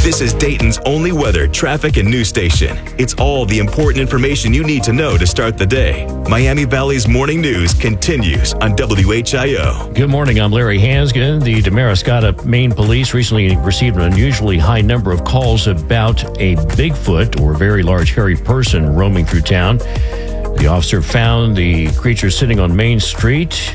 This is Dayton's only weather, traffic, and news station. It's all the important information you need to know to start the day. Miami Valley's morning news continues on WHIO. Good morning. I'm Larry Hansgen. The Damariscotta, Maine Police recently received an unusually high number of calls about a Bigfoot or very large hairy person roaming through town. The officer found the creature sitting on Main Street.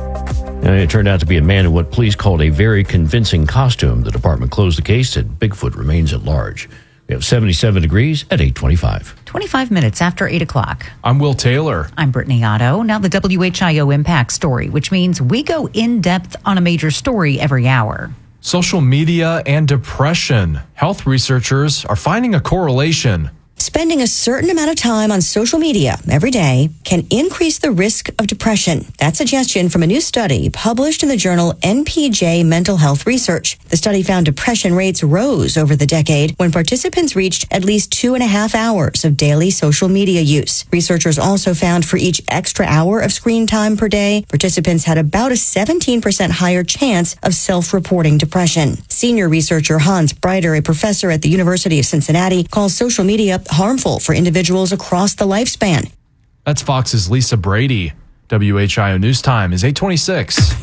It turned out to be a man in what police called a very convincing costume. The department closed the case, said Bigfoot remains at large. We have 77 degrees at 8:25. 25 minutes after 8 o'clock. I'm Will Taylor. I'm Brittany Otto. Now the WHIO Impact Story, which means we go in depth on a major story every hour. Social media and depression. Health researchers are finding a correlation. Spending a certain amount of time on social media every day can increase the risk of depression. That suggestion from a new study published in the journal NPJ Mental Health Research. The study found depression rates rose over the decade when participants reached at least 2.5 hours of daily social media use. Researchers also found for each extra hour of screen time per day, participants had about a 17% higher chance of self-reporting depression. Senior researcher Hans Breiter, a professor at the University of Cincinnati, calls social media harmful for individuals across the lifespan. That's Fox's Lisa Brady. WHIO News Time is 8:26.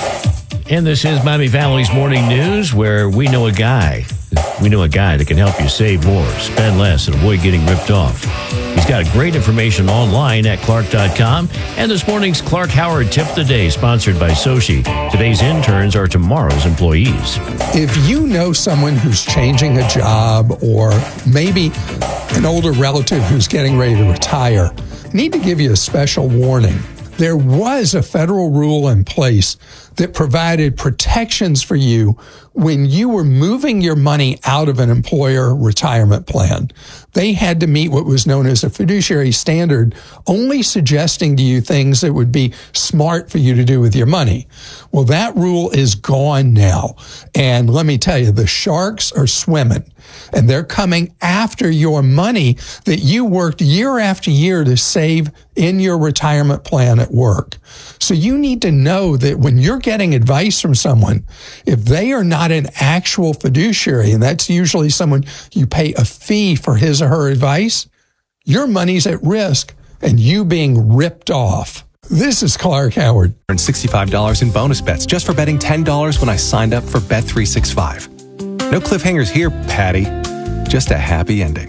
And this is Miami Valley's morning news, where we know a guy that can help you save more, spend less, and avoid getting ripped off. He's got great information online at Clark.com. And this morning's Clark Howard Tip of the Day, sponsored by Sochi. Today's interns are tomorrow's employees. If you know someone who's changing a job or maybe an older relative who's getting ready to retire, I need to give you a special warning. There was a federal rule in place that provided protections for you when you were moving your money out of an employer retirement plan. They had to meet what was known as a fiduciary standard, only suggesting to you things that would be smart for you to do with your money. Well, that rule is gone now. And let me tell you, the sharks are swimming, and they're coming after your money that you worked year after year to save in your retirement plan at work. So you need to know that when you're getting advice from someone, if they are not an actual fiduciary, and that's usually someone you pay a fee for his or her advice, your money's at risk and you being ripped off. This is Clark Howard. Earned $65 in bonus bets just for betting $10 when I signed up for Bet365. No cliffhangers here, Patty. Just a happy ending.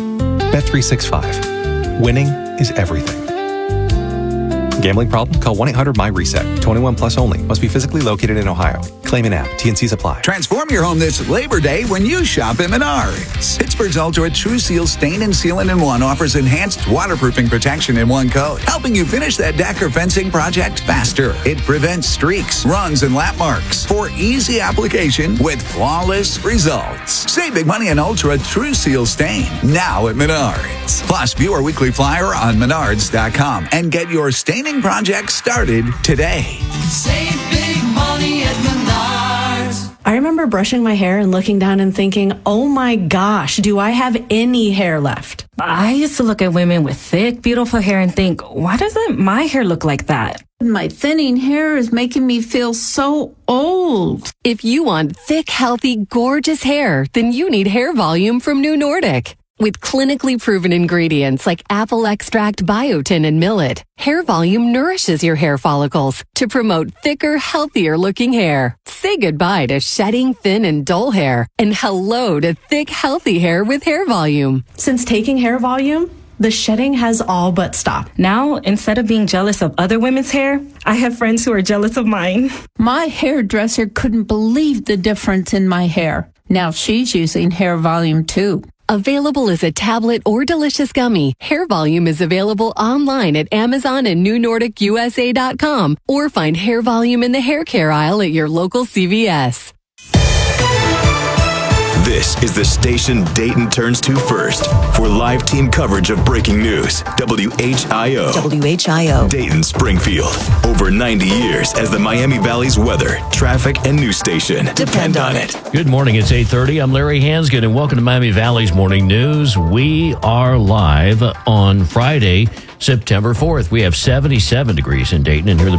Bet365. Winning is everything. Gambling problem? Call 1-800-MY-RESET. 21 plus only. Must be physically located in Ohio. Claim in app. TNCs apply. Transform your home this Labor Day when you shop at Menards. Pittsburgh's Ultra True Seal Stain and Sealant-in-One offers enhanced waterproofing protection in one coat, helping you finish that deck or fencing project faster. It prevents streaks, runs, and lap marks for easy application with flawless results. Save big money on Ultra True Seal Stain now at Menards. Plus, view our weekly flyer on Menards.com and get your staining project started today. Save big money at Menards. I remember brushing my hair and looking down and thinking, oh my gosh, do I have any hair left? I used to look at women with thick, beautiful hair and think, why doesn't my hair look like that? My thinning hair is making me feel so old. If you want thick, healthy, gorgeous hair, then you need Hair Volume from New Nordic. With clinically proven ingredients like apple extract, biotin, and millet, Hair Volume nourishes your hair follicles to promote thicker, healthier looking hair. Say goodbye to shedding, thin, and dull hair, and hello to thick, healthy hair with Hair Volume. Since taking Hair Volume, the shedding has all but stopped. Now, instead of being jealous of other women's hair, I have friends who are jealous of mine. My hairdresser couldn't believe the difference in my hair. Now she's using Hair Volume too. Available as a tablet or delicious gummy, Hair Volume is available online at Amazon and NewNordicUSA.com, or find Hair Volume in the hair care aisle at your local CVS. This is the station Dayton turns to first for live team coverage of breaking news. WHIO. WHIO. Dayton Springfield. Over 90 years as the Miami Valley's weather, traffic, and news station. Depend on it. Good morning. It's 8:30. I'm Larry Hansgen, and welcome to Miami Valley's morning news. We are live on Friday, September 4th. We have 77 degrees in Dayton, and here are the